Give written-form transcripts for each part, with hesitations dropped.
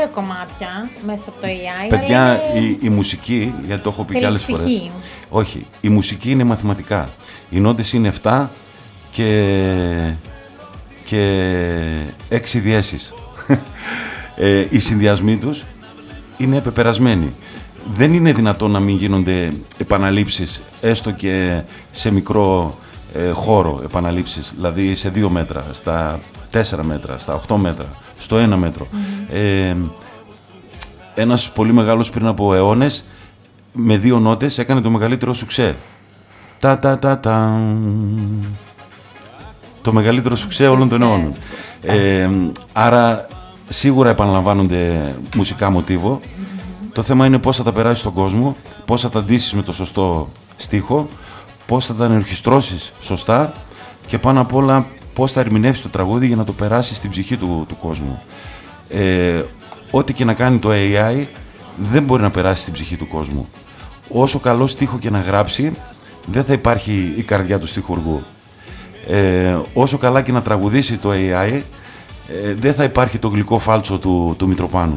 τελευταία κομμάτια μέσα από το AI. Παιδιά, αλλά είναι... η μουσική, γιατί το έχω πει και άλλες φορές. ψυχή. Όχι, η μουσική είναι μαθηματικά. Οι νότες είναι 7 και 6 διέσεις. Οι συνδυασμοί τους είναι πεπερασμένοι. Δεν είναι δυνατόν να μην γίνονται επαναλήψεις, έστω και σε μικρό χώρο επαναλήψεις, δηλαδή σε 2 μέτρα, στα 4 μέτρα, στα 8 μέτρα, στο 1 μέτρο. Ένας πολύ μεγάλος πριν από αιώνες, με 2 νότες, έκανε το μεγαλύτερο σουξέ. Το μεγαλύτερο σουξέ όλων των αιώνων. Άρα σίγουρα επαναλαμβάνονται μουσικά μοτίβο. Το θέμα είναι πώς θα τα περάσεις στον κόσμο, πώς θα τα ντύσεις με το σωστό στίχο, πώς θα τα ενορχιστρώσεις σωστά και πάνω απ' όλα πώς θα ερμηνεύσεις το τραγούδι για να το περάσεις στην ψυχή του κόσμου. Ό,τι και να κάνει το AI δεν μπορεί να περάσει στην ψυχή του κόσμου. Όσο καλό στίχο και να γράψει, δεν θα υπάρχει η καρδιά του στιχουργού. Όσο καλά και να τραγουδήσει το AI, δεν θα υπάρχει το γλυκό φάλτσο του Μητροπάνου.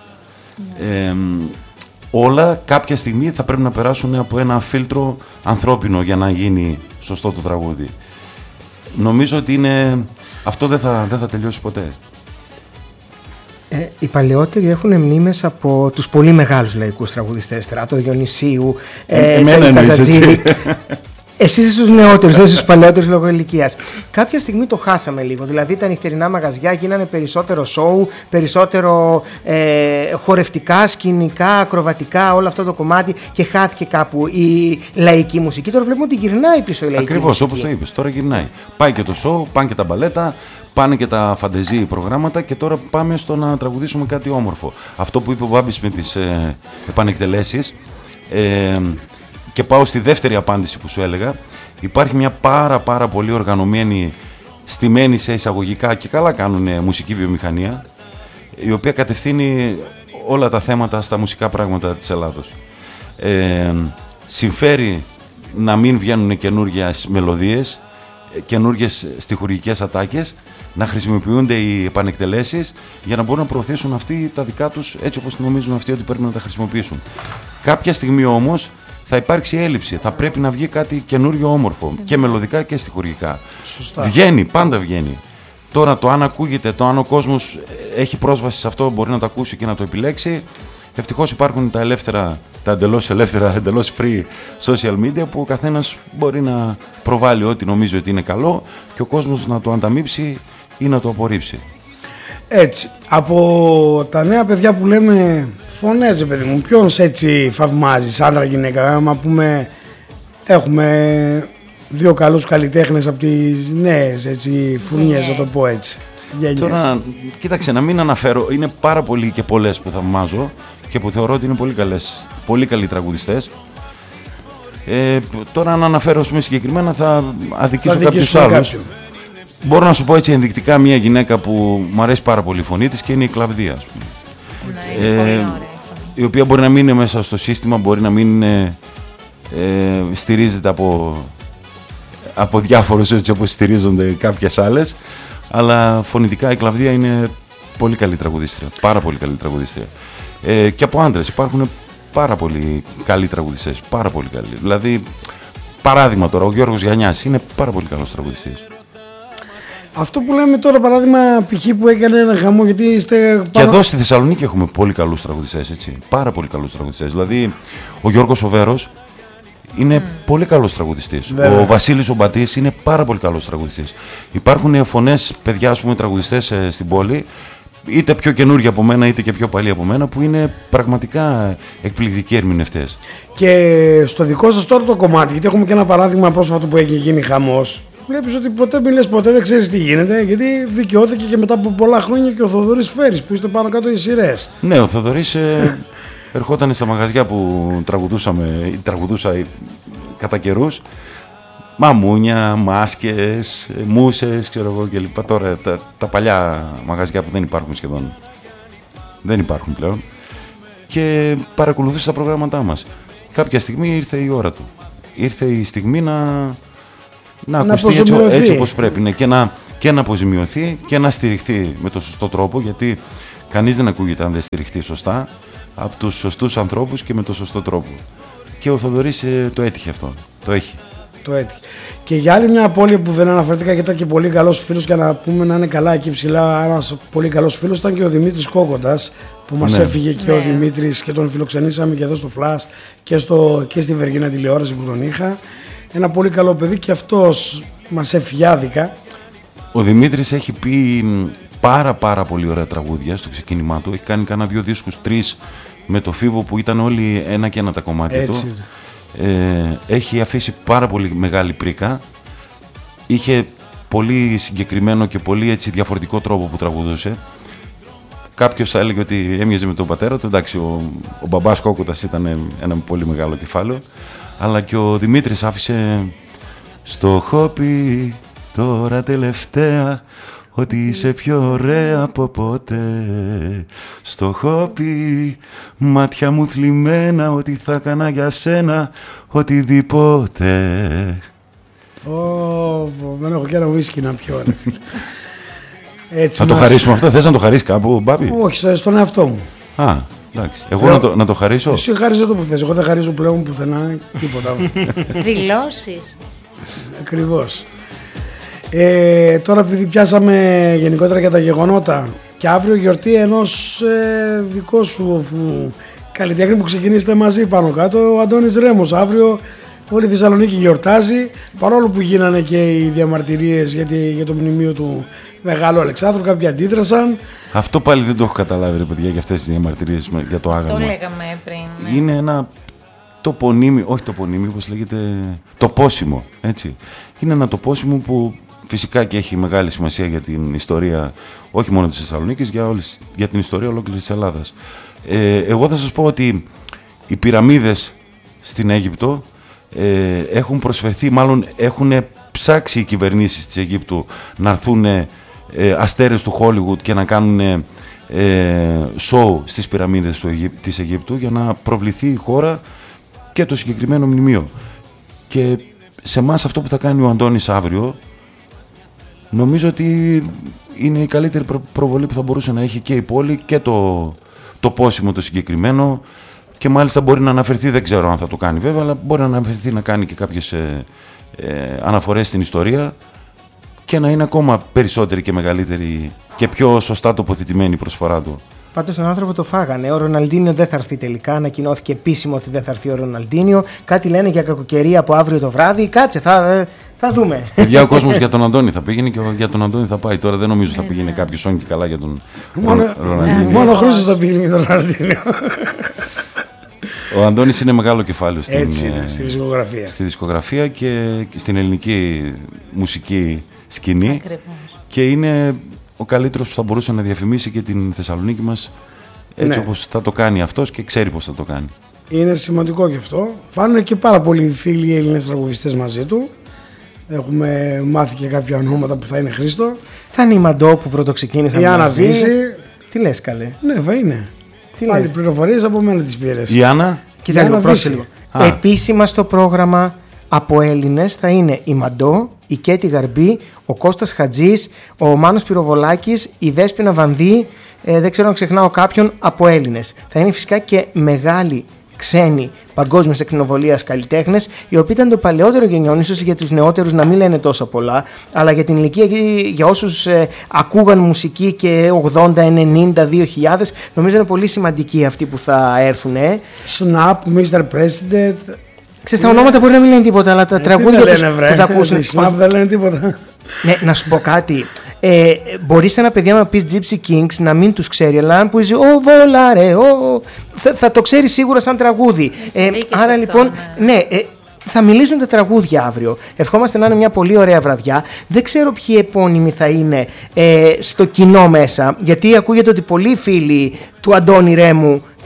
Όλα κάποια στιγμή θα πρέπει να περάσουν από ένα φίλτρο ανθρώπινο για να γίνει σωστό το τραγούδι. Νομίζω ότι αυτό δεν θα τελειώσει ποτέ. Οι παλαιότεροι έχουν μνήμες από τους πολύ μεγάλους λαϊκούς τραγουδιστές, Στράτο Διονυσίου, Στέλιο Καζατζίδη. Εσείς είστε στους νεότερους, δεν στους παλαιότερους λόγω ηλικίας. Κάποια στιγμή το χάσαμε λίγο, δηλαδή τα νυχτερινά μαγαζιά γίνανε περισσότερο σόου, περισσότερο χορευτικά, σκηνικά, ακροβατικά, όλο αυτό το κομμάτι και χάθηκε κάπου η λαϊκή μουσική. Τώρα βλέπουμε ότι γυρνάει πίσω η λαϊκή μουσική. Ακριβώς, όπως το είπες, τώρα γυρνάει. Πάει και το σόου, πάνε και τα μπαλέτα, πάνε και τα φαντεζή προγράμματα και τώρα πάμε στο να τραγουδήσουμε κάτι όμορφο. Αυτό που είπε ο Μπάμπης με τις επανεκτελέσεις, και πάω στη δεύτερη απάντηση που σου έλεγα, υπάρχει μια πάρα πολύ οργανωμένη, στημένη σε εισαγωγικά και καλά κάνουν μουσική βιομηχανία, η οποία κατευθύνει όλα τα θέματα στα μουσικά πράγματα της Ελλάδος. Συμφέρει να μην βγαίνουν καινούργιες μελωδίες, καινούργιες στιχουργικές ατάκες, να χρησιμοποιούνται οι επανεκτελέσεις για να μπορούν να προωθήσουν αυτοί τα δικά τους έτσι όπως νομίζουν αυτοί ότι πρέπει να τα χρησιμοποιήσουν. Κάποια στιγμή όμως θα υπάρξει έλλειψη, θα πρέπει να βγει κάτι καινούριο όμορφο και μελωδικά και στιχουργικά. Σωστά. Βγαίνει, πάντα βγαίνει. Τώρα το αν ακούγεται, το αν ο κόσμος έχει πρόσβαση σε αυτό, μπορεί να το ακούσει και να το επιλέξει. Ευτυχώς υπάρχουν τα ελεύθερα, τα εντελώς ελεύθερα, εντελώς free social media που ο καθένας μπορεί να προβάλλει ό,τι νομίζει ότι είναι καλό και ο κόσμος να το ανταμείψει ή να το απορρίψει. Έτσι, από τα νέα παιδιά που λέμε φωνές, παιδί μου, ποιον έτσι φαυμάζεις, άντρα γυναίκα? Άμα πούμε, έχουμε δύο καλούς καλλιτέχνες από τις νέες έτσι φουρνιές, να το πω έτσι. Τώρα, κοίταξε, να μην αναφέρω, είναι πάρα πολλοί και πολλές που θαυμάζω και που θεωρώ ότι είναι πολύ καλοί τραγουδιστές. Τώρα, αν αναφέρω συγκεκριμένα, θα αδικήσω κάποιους άλλους. Μπορώ να σου πω έτσι ενδεικτικά μια γυναίκα που μου αρέσει πάρα πολύ η φωνή της και είναι η Κλαβδία, ας πούμε. Η οποία μπορεί να μην είναι μέσα στο σύστημα, μπορεί να μην στηρίζεται από διάφορους έτσι όπως στηρίζονται κάποιες άλλες, αλλά φωνητικά η Κλαβδία είναι πολύ καλή τραγουδίστρια, πάρα πολύ καλή τραγουδίστρια. Και από άντρες υπάρχουν πάρα πολύ καλοί τραγουδιστές, πάρα πολύ καλοί. Δηλαδή, παράδειγμα τώρα, ο Γιώργος Γιαννιάς είναι πάρα πολύ καλός τραγουδιστής. Αυτό που λέμε τώρα, παράδειγμα, π.χ. που έκανε ένα χαμό, γιατί είστε... Και εδώ στη Θεσσαλονίκη έχουμε πολύ καλούς τραγουδιστές, έτσι. Πάρα πολύ καλούς τραγουδιστές. Δηλαδή, ο Γιώργος ο Βέρος είναι πολύ καλός τραγουδιστής. Ο Βασίλης ο Μπατής είναι πάρα πολύ καλός τραγουδιστής. Υπάρχουν φωνές, παιδιά, ας πούμε, τραγουδιστές στην πόλη, είτε πιο καινούργια από μένα, είτε και πιο παλιοί από μένα, που είναι πραγματικά εκπληκτικοί ερμηνευτές. Και στο δικό σας τώρα το κομμάτι, γιατί έχουμε και ένα παράδειγμα πρόσφατο που έχει γίνει χαμός. Βλέπεις ότι ποτέ μιλες, ποτέ δεν ξέρεις τι γίνεται, γιατί δικαιώθηκε και μετά από πολλά χρόνια και ο Θοδωρής Φέρης που είστε πάνω κάτω οι σειρές. Ναι, ο Θοδωρής ερχόταν στα μαγαζιά που τραγουδούσα κατά καιρούς. Μαμούνια, μάσκες, μούσες, ξέρω εγώ κλπ. Τώρα τα παλιά μαγαζιά που δεν υπάρχουν σχεδόν. Δεν υπάρχουν πλέον. Και παρακολουθούσε τα προγράμματά μας. Κάποια στιγμή ήρθε η ώρα του. Ήρθε η στιγμή να ακουστεί έτσι όπως πρέπει, ναι, και να αποζημιωθεί και να στηριχθεί με το σωστό τρόπο, γιατί Κανείς δεν ακούγεται αν δεν στηριχτεί σωστά από τους σωστούς ανθρώπους και με τον σωστό τρόπο. Και ο Θοδωρής το έτυχε αυτό. Το έχει. Το έτυχε. Και για άλλη μια πόλη που δεν αναφερθήκα και ήταν και πολύ καλός φίλος, και να πούμε να είναι καλά εκεί ψηλά, ένας πολύ καλός φίλος ήταν και ο Δημήτρης Κόκοντας, που μας έφυγε και ο Δημήτρης, και τον φιλοξενήσαμε και εδώ στο Flash και στη Βεργίνα τηλεόραση που τον είχα. Ένα πολύ καλό παιδί, και αυτός μας έφυγε άδικα. Ο Δημήτρης έχει πει πάρα πολύ ωραία τραγούδια στο ξεκίνημά του. Έχει κάνει κάνα 2 δίσκους, 3 με το Φίβο που ήταν όλοι ένα και ένα τα κομμάτια του. Έχει αφήσει πάρα πολύ μεγάλη πρίκα. Είχε πολύ συγκεκριμένο και πολύ έτσι διαφορετικό τρόπο που τραγουδούσε. Κάποιος θα έλεγε ότι έμοιαζε με τον πατέρα του. Εντάξει, ο μπαμπάς Κόκοτας ήταν ένα πολύ μεγάλο κεφάλαιο. Αλλά και ο Δημήτρης άφησε στο χόπι τώρα τελευταία ότι είσαι πιο ωραία από ποτέ. Στο χόπι μάτια μου θλιμμένα ότι θα έκανα για σένα οτιδήποτε. Δεν έχω και ένα ουίσκι να πιω, ρε φίλε. Θα το χαρίσουμε αυτό, θες να το χαρίσεις κάπου, Μπάμπη? Όχι, στον εαυτό μου. Α, εντάξει. Εγώ να το χαρίσω. Εσύ χάριζε το που θες, εγώ δεν χαρίζω πλέον πουθενά τίποτα. Δηλώσεις. Ακριβώς. Τώρα επειδή πιάσαμε γενικότερα για τα γεγονότα, και αύριο γιορτή ενός δικό σου καλλιτέχνη που ξεκινήσετε μαζί πάνω κάτω, ο Αντώνης Ρέμος. Αύριο όλη η Θεσσαλονίκη γιορτάζει, παρόλο που γίνανε και οι διαμαρτυρίες για το μνημείο του Μεγάλου Αλεξάνδρου, κάποιοι αντίδρασαν. Αυτό πάλι δεν το έχω καταλάβει, ρε παιδιά, για αυτές τις διαμαρτυρίες για το άγαλμα. Το λέγαμε πριν. Ναι. Είναι ένα τοπονίμιο, όχι τοπονίμιο, όπως λέγεται, τοπόσιμο, έτσι. Είναι ένα τοπόσιμο που φυσικά και έχει μεγάλη σημασία για την ιστορία, όχι μόνο της Θεσσαλονίκης, για την ιστορία ολόκληρης της Ελλάδας. Εγώ θα σας πω ότι οι πυραμίδες στην Αίγυπτο έχουν προσφερθεί, μάλλον έχουν ψάξει οι κυβερνήσεις της Αιγύπτου να έρθουν αστέρες του Χόλιγουτ και να κάνουν σοου στις πυραμίδες της Αιγύπτου για να προβληθεί η χώρα και το συγκεκριμένο μνημείο. Και σε εμάς αυτό που θα κάνει ο Αντώνης αύριο, νομίζω ότι είναι η καλύτερη προβολή που θα μπορούσε να έχει και η πόλη και το πόσιμο το συγκεκριμένο, και μάλιστα μπορεί να αναφερθεί, δεν ξέρω αν θα το κάνει βέβαια, αλλά μπορεί να αναφερθεί να κάνει και κάποιες αναφορές στην ιστορία και να είναι ακόμα περισσότερη και μεγαλύτερη και πιο σωστά τοποθετημένη η προσφορά του. Πάντως τον άνθρωπο το φάγανε. Ο Ροναλντίνιο δεν θα έρθει τελικά. Ανακοινώθηκε επίσημο ότι δεν θα έρθει ο Ροναλντίνιο. Κάτι λένε για κακοκαιρία από αύριο το βράδυ. Κάτσε, θα δούμε. Παιδιά, ο κόσμος για τον Αντώνη θα πήγαινε και για τον Αντώνη θα πάει. Τώρα δεν νομίζω θα πήγαινε κάποιος όν και καλά για τον Ροναλντίνιο. Μόνο ο Χρήστος θα πήγαινε για τον Ροναλντίνιο. Ο Αντώνης είναι μεγάλο κεφάλαιο στη δισκογραφία και στην ελληνική μουσική σκηνή. Ακριβώς. Και είναι ο καλύτερος που θα μπορούσε να διαφημίσει και την Θεσσαλονίκη μας έτσι όπως θα το κάνει αυτός και ξέρει πώς θα το κάνει. Είναι σημαντικό και αυτό. Φάνουν και πάρα πολλοί φίλοι Έλληνες τραγουδιστές μαζί του. Έχουμε μάθει και κάποια ονόματα που θα είναι Χρήστο. Θα είναι η Μαντό που πρώτο ξεκίνησαν. Η Άννα Δύση. Τι λες, καλέ? Ναι, είναι. Πάλι πληροφορίες από μένα τις πήρες. Η Άννα. Κοίτα λίγο, πρόσεχε λίγο. Επίσημα στο πρόγραμμα από Έλληνες θα είναι η Μαντό, η Κέτη Γαρμπή, ο Κώστας Χατζής, ο Μάνος Πυροβολάκης, η Δέσποινα Βανδύ, δεν ξέρω αν ξεχνάω κάποιον από Έλληνες. Θα είναι φυσικά και μεγάλοι ξένοι παγκόσμιας ακτινοβολίας καλλιτέχνες, οι οποίοι ήταν το παλαιότερο γενιόν, ίσως για τους νεότερους να μην λένε τόσα πολλά, αλλά για την ηλικία, για όσους ακούγαν μουσική και 80, 90, 2000, νομίζω είναι πολύ σημαντικοί αυτοί που θα έρθουν. Snap, Mr. President. Ξέρεις, τα ονόματα μπορεί να μην λένε τίποτα, αλλά τα τραγούδια τους που θα ακούσουν. Snap δεν λένε τίποτα. Ναι, να σου πω κάτι. Μπορείς ένα παιδί να πεις Gypsy Kings να μην τους ξέρει, αλλά αν πεις «Ω βολάρε», θα το ξέρει σίγουρα σαν τραγούδι. Άρα λοιπόν, ναι, θα μιλήσουν τα τραγούδια αύριο. Ευχόμαστε να είναι μια πολύ ωραία βραδιά. Δεν ξέρω ποιοι επώνυμοι θα είναι στο κοινό μέσα, γιατί ακούγεται ότι πολλοί φίλοι του Αντώνη Ρέμου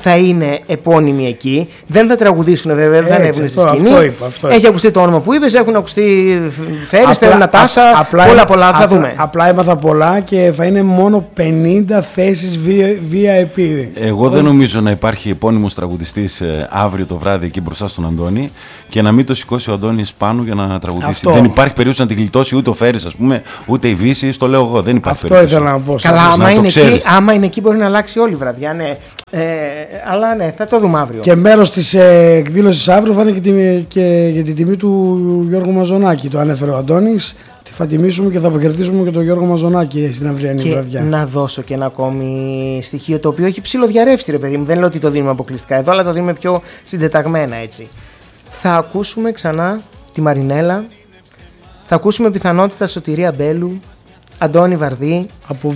θα είναι επώνυμοι εκεί. Δεν θα τραγουδήσουν βέβαια, δεν έβγαινε στη σκηνή. Έχει ακουστεί το όνομα που είπες, έχουν ακουστεί Φέρης, Νατάσα, πολλά, θα δούμε. Απλά έμαθα πολλά και θα είναι μόνο 50 θέσεις VIP. Εγώ δεν νομίζω να υπάρχει επώνυμος τραγουδιστής αύριο το βράδυ εκεί μπροστά στον Αντώνη και να μην το σηκώσει ο Αντώνης πάνω για να τραγουδήσει. Αυτό. Δεν υπάρχει περίπτωση να την γλιτώσει ούτε ο Φέρης, ας πούμε, ούτε η Βύση, το λέω εγώ. Δεν υπάρχει περίπτωση. Αυτό ήθελα να πω. Καλά, άμα είναι εκεί μπορεί να αλλάξει όλη η βραδιά. Ναι. Αλλά ναι, θα το δούμε αύριο. Και μέρος της εκδήλωσης αύριο θα είναι και για την τιμή του Γιώργου Μαζονάκη. Το ανέφερε ο Αντώνης. Θα τιμήσουμε και θα αποχαιρετήσουμε και τον Γιώργο Μαζονάκη στην αυριανή βραδιά. Να δώσω και ένα ακόμη στοιχείο το οποίο έχει ψιλοδιαρρεύσει, ρε παιδί μου. Δεν λέω ότι το δίνουμε αποκλειστικά εδώ, αλλά το δίνουμε πιο συντεταγμένα έτσι. Θα ακούσουμε ξανά τη Μαρινέλα. Θα ακούσουμε πιθανότητα Σωτηρία Μπέλου, Αντώνη Βαρδί.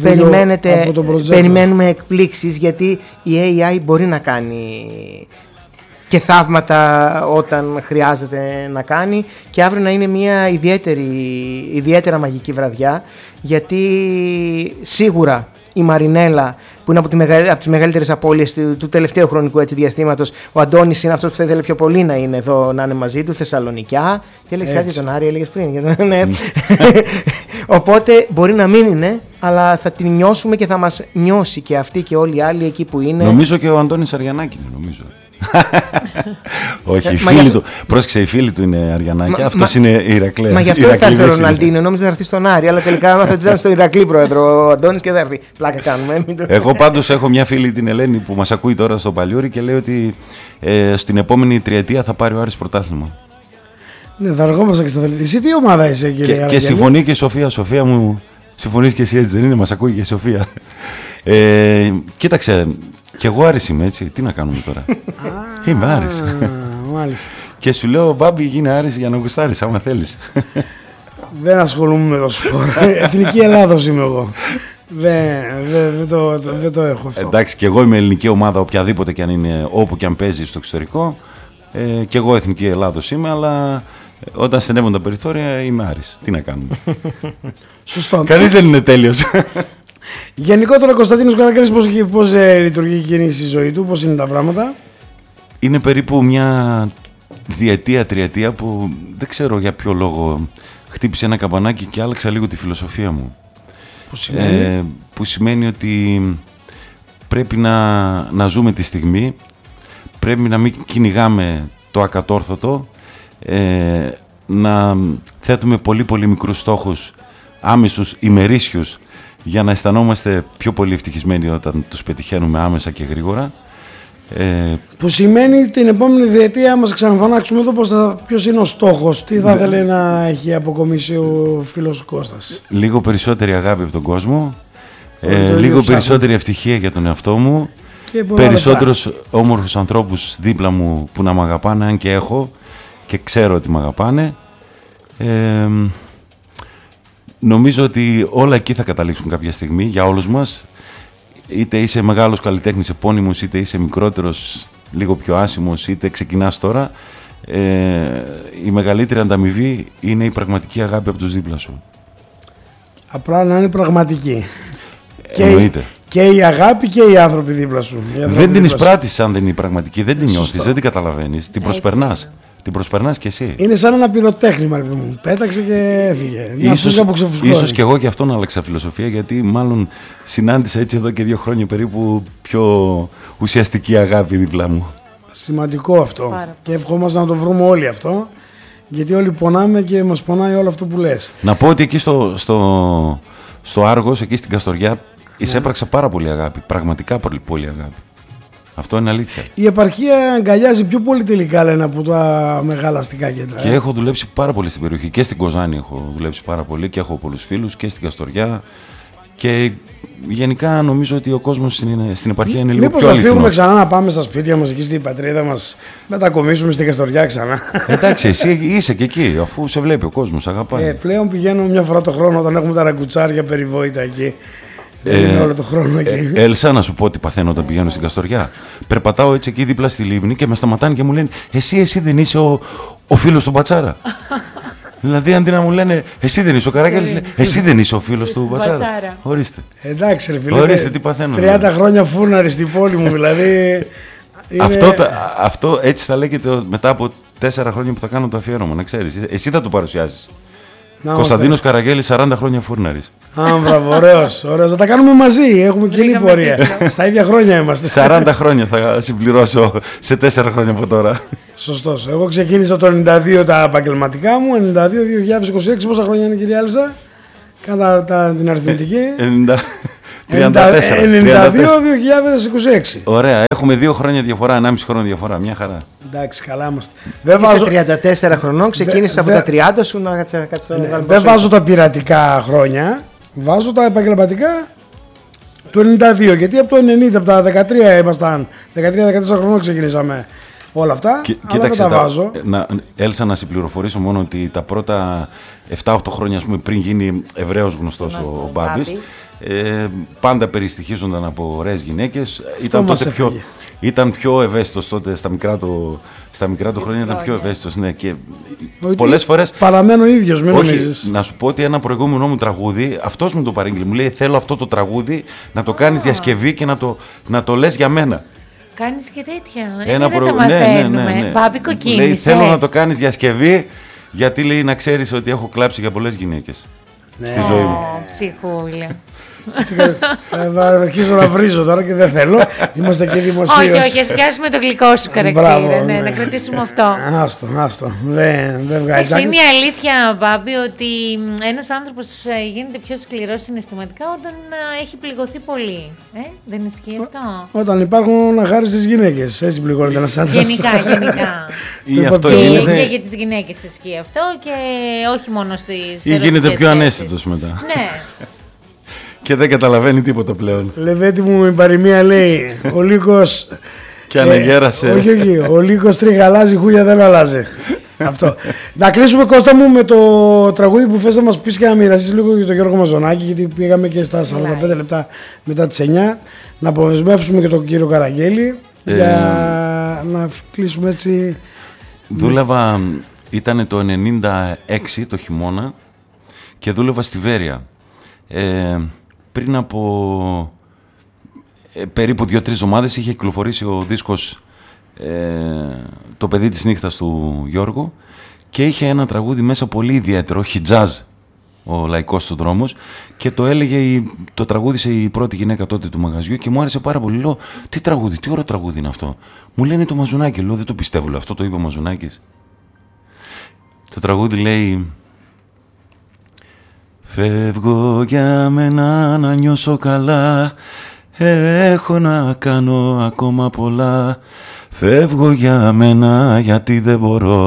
Περιμένουμε εκπλήξεις γιατί η AI μπορεί να κάνει και θαύματα όταν χρειάζεται να κάνει και αύριο να είναι μια ιδιαίτερα μαγική βραδιά γιατί σίγουρα η Μαρινέλα που είναι από τις μεγαλύτερες απώλειες του τελευταίου χρονικού έτσι, διαστήματος, ο Αντώνης είναι αυτός που θα ήθελε πιο πολύ να είναι εδώ, να είναι μαζί του, Θεσσαλονικιά και έλεγες κάτι για τον Άρη, έλεγες πριν ναι. Οπότε μπορεί να μην είναι, αλλά θα την νιώσουμε και θα μας νιώσει και αυτή και όλοι οι άλλοι εκεί που είναι. Νομίζω και ο Αντώνης Αριανάκη είναι, νομίζω. Όχι, οι φίλοι του. Πρόσεξε, οι φίλοι του είναι Αριανάκη. Αυτό είναι Ηρακλέας. Μα γι' αυτό θα έρθει ο Ροναλντίνο. Νόμιζα να έρθει στον Άρη, αλλά τελικά έμαθα ότι ήταν στο Ηρακλή πρόεδρο ο Αντώνης και θα έρθει. Πλάκα κάνουμε. Εγώ πάντως έχω μια φίλη, την Ελένη, που μας ακούει τώρα στο Παλιούρι και λέει ότι στην επόμενη τριετία θα πάρει ο Άρης πρωτάθλημα. Ναι, θα αργόμαστε και στα αθλητική. Τι ομάδα είσαι, κύριε Γαραγιάννη? Και συμφωνεί και η Σοφία. Σοφία μου, συμφωνείς και εσύ, έτσι δεν είναι? Μας ακούει και η Σοφία. Κοίταξε. Κι εγώ Άρης είμαι, έτσι. Τι να κάνουμε τώρα? Είμαι Άρης. Μάλιστα. Και σου λέω, Μπάμπη, γίνε Άρης για να γουστάρεις, άμα θέλεις. Δεν ασχολούμαι με το σπορ. Εθνική Ελλάδος είμαι εγώ. Δεν το έχω αυτό. Εντάξει, και εγώ είμαι ελληνική ομάδα, οποιαδήποτε και αν είναι, όπου και αν παίζει στο εξωτερικό. Και εγώ εθνική Ελλάδος είμαι, αλλά όταν στενεύουν τα περιθώρια είμαι Άρης. Τι να κάνουμε? Σωστό. Κανείς δεν είναι τέλειος. Γενικότερα, Κωνσταντίνος Καρακάρης, πώς λειτουργεί και η ζωή του, πώς είναι τα πράγματα? Είναι περίπου μια διετία, τριετία που δεν ξέρω για ποιο λόγο χτύπησε ένα καμπανάκι και άλλαξα λίγο τη φιλοσοφία μου. Που σημαίνει ότι πρέπει να ζούμε τη στιγμή, πρέπει να μην κυνηγάμε το ακατόρθωτο, να θέτουμε πολύ πολύ μικρούς στόχους, άμεσους, ημερήσιους, για να αισθανόμαστε πιο πολύ ευτυχισμένοι όταν τους πετυχαίνουμε άμεσα και γρήγορα. Που σημαίνει την επόμενη διετία μας ξαναφωνάξουμε εδώ ποιος είναι ο στόχος, τι θα ήθελε να έχει αποκομίσει ο φίλος Κώστας. Λίγο περισσότερη αγάπη από τον κόσμο, λίγο περισσότερη ευτυχία για τον εαυτό μου, περισσότερους όμορφους ανθρώπους δίπλα μου που να μ' αγαπάνε, αν και έχω και ξέρω ότι μ' αγαπάνε. Νομίζω ότι όλα εκεί θα καταλήξουν κάποια στιγμή για όλους μας. Είτε είσαι μεγάλος καλλιτέχνης επώνυμος, είτε είσαι μικρότερος, λίγο πιο άσημος, είτε ξεκινάς τώρα. Η μεγαλύτερη ανταμοιβή είναι η αγάπη από τους δίπλα σου. Απλά να είναι πραγματική. Εννοείται. Και η αγάπη και οι άνθρωποι δίπλα σου. Δεν την εισπράττεις αν δεν είναι πραγματική, δεν την νιώθεις, δεν την καταλαβαίνεις, την προσπερνάς. Την προσπερνάς κι εσύ. Είναι σαν ένα πυροτέχνημα, μου. Πέταξε και έφυγε. Ίσως και εγώ και αυτόν άλλαξα φιλοσοφία, γιατί μάλλον συνάντησα έτσι εδώ και 2 χρόνια περίπου πιο ουσιαστική αγάπη δίπλα μου. Σημαντικό αυτό. Και ευχόμαστε να το βρούμε όλοι αυτό, γιατί όλοι πονάμε και μας πονάει όλο αυτό που λες. Να πω ότι εκεί στο Άργος, εκεί στην Καστοριά, εισέπραξα πάρα πολύ αγάπη. Πραγματικά πολύ αγάπη. Αυτό είναι αλήθεια. Η επαρχία αγκαλιάζει πιο πολύ τελικά, λένε, από τα μεγάλα αστικά κέντρα. Και έχω δουλέψει πάρα πολύ στην περιοχή. Και στην Κοζάνη έχω δουλέψει πάρα πολύ και έχω πολλούς φίλους και στην Καστοριά. Και γενικά νομίζω ότι ο κόσμος στην επαρχία είναι λίγο πιο αληθινός. Μήπως θα φύγουμε ξανά να πάμε στα σπίτια μας εκεί στην πατρίδα μας, μετακομίσουμε στην Καστοριά ξανά? Εντάξει, εσύ είσαι και εκεί, αφού σε βλέπει ο κόσμος, αγαπάει. Πλέον πηγαίνουμε μια φορά το χρόνο όταν έχουμε τα ραγκουτσάρια περιβόητα εκεί. Είναι όλο το χρόνο εκεί. Έλσα, να σου πω τι παθαίνω όταν πηγαίνω στην Καστοριά. Περπατάω έτσι εκεί δίπλα στη λίμνη και με σταματάνε και μου λένε εσύ δεν είσαι ο φίλος του Μπατσάρα? Δηλαδή αντί να μου λένε εσύ δεν είσαι ο Καράκαλης, εσύ δεν είσαι ο φίλος του Μπατσάρα. Ορίστε. Εντάξει ρε φίλε. Ορίστε τι παθαίνω. 30 χρόνια φούρναρη στην πόλη μου, δηλαδή Αυτό έτσι θα λέγεται μετά από 4 χρόνια που θα κάνω το αφιέρωμα, να ξέρεις. Εσύ θα το παρουσιάσεις. Κωνσταντίνος Καραγγέλης, 40 χρόνια φούρναρης. Μπράβο, ωραίος. Θα τα κάνουμε μαζί. Έχουμε κοινή πορεία. Στα ίδια χρόνια είμαστε. 40 χρόνια θα συμπληρώσω σε 4 χρόνια από τώρα. Σωστός. Εγώ ξεκίνησα το 92 τα επαγγελματικά μου. 92-2026. Πόσα χρόνια είναι, κυρία Άλισσα? Κάτα την αριθμητική. 32-2026. Ωραία, έχουμε 2 χρόνια διαφορά, 1,5 χρόνο διαφορά. Μια χαρά. Εντάξει, καλά είμαστε. Είσαι 34 χρονών, ξεκίνησες από τα 30 σου να δεν βάζω τα πειρατικά χρόνια, βάζω τα επαγγελματικά του 92. Γιατί από το 90, από τα 13 ήμασταν, 13-14 χρονών ξεκινήσαμε όλα αυτά. Αλλά δεν τα βάζω. Έλσα, να συμπληροφορήσω μόνο ότι τα πρώτα 7-8 χρόνια, ας πούμε, πριν γίνει ευρέως γνωστός ο Μπάμπης, πάντα περιστοιχίζονταν από ωραίες γυναίκες. Ήταν πιο ευαίσθητος τότε, στα μικρά του χρόνια ήταν πιο ευαίσθητος. Ναι, και πολλές φορές. Παραμένω ίδιος, μην νομίζεις. Να σου πω ότι ένα προηγούμενο μου τραγούδι, αυτός μου το παρήγγειλε. Μου λέει: θέλω αυτό το τραγούδι να το κάνεις διασκευή και να το λες για μένα. Κάνεις και τέτοια. Δεν τα μαθαίνουμε. Μπάμπη, κοκκίνησες. Λέει: θέλω να το κάνεις διασκευή, γιατί λέει να ξέρεις ότι έχω κλάψει για πολλές γυναίκες στη ζωή μου. Ψυχούλα. Θα αρχίσω να βρίζω τώρα και δεν θέλω. Είμαστε και δημοσίως. Όχι, ας πιάσουμε το γλυκό σου χαρακτήρα. Να κρατήσουμε αυτό. Άστο. Δεν βγάζει. Είναι η αλήθεια, Μπάμπη, ότι ένας άνθρωπος γίνεται πιο σκληρός συναισθηματικά όταν έχει πληγωθεί πολύ. Δεν ισχύει αυτό? Όταν υπάρχουν αχάριστες γυναίκες, έτσι πληγώνεται ένας άνθρωπος. Γενικά. Και για τις γυναίκες ισχύει αυτό και όχι μόνο στις. Ή γίνεται πιο αναίσθητος μετά. Ναι. Και δεν καταλαβαίνει τίποτα πλέον. Λεβέτη μου, η παροιμία λέει: ο λύκος. Και ανεγέρασε. Όχι. Ο λύκος τρίχα αλλάζει, χούλια δεν αλλάζει. Αυτό. Να κλείσουμε, Κώστα μου, με το τραγούδι που θες να μας πεις και να μοιραστείς λίγο για τον Γιώργο Μαζονάκη, γιατί πήγαμε και στα 45 λεπτά μετά τις 9. Να αποδεσμεύσουμε και τον κύριο Καραγγέλη για να κλείσουμε έτσι. Δούλευα, ήταν το 96 το χειμώνα και δούλευα στη Βέρεια. Πριν από περίπου 2-3 εβδομάδες είχε κυκλοφορήσει ο δίσκος «Το παιδί της νύχτας» του Γιώργου και είχε ένα τραγούδι μέσα πολύ ιδιαίτερο, χιτζάζ, ο λαϊκός του δρόμος, και το έλεγε, το τραγούδισε η πρώτη γυναίκα τότε του μαγαζιού και μου άρεσε πάρα πολύ. Λέω: τι τραγούδι, τι ωραίο τραγούδι είναι αυτό? Μου λένε το Μαζονάκη. Λέω: δεν το πιστεύω, αυτό το είπε ο Μαζονάκης. Το τραγούδι λέει: φεύγω για μένα να νιώσω καλά, έχω να κάνω ακόμα πολλά. Φεύγω για μένα γιατί δεν μπορώ